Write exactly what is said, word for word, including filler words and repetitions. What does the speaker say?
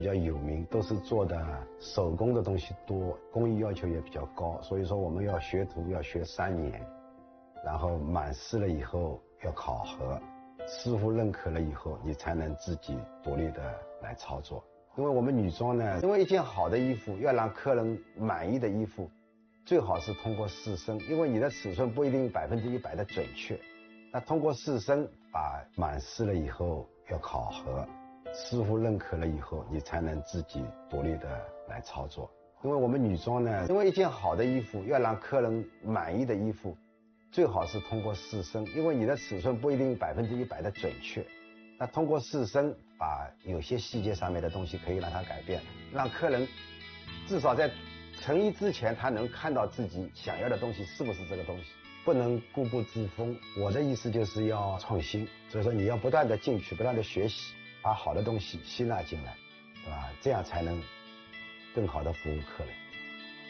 比较有名，都是做的手工的东西多，工艺要求也比较高，所以说我们要学徒要学三年，然后满师了以后要考核，师傅认可了以后，你才能自己独立的来操作。因为我们女装呢，因为一件好的衣服要让客人满意的衣服，最好是通过试身，因为你的尺寸不一定百分之一百的准确，那通过试身把满师了以后要考核，师傅认可了以后，你才能自己独立的来操作。因为我们女装呢，因为一件好的衣服要让客人满意的衣服，最好是通过试身，因为你的尺寸不一定百分之一百的准确，那通过试身把有些细节上面的东西可以让它改变，让客人至少在成衣之前他能看到自己想要的东西是不是这个东西，不能固步自封。我的意思就是要创新，所以说你要不断的进取，不断的学习，把好的东西吸纳进来，对吧？这样才能更好的服务客人。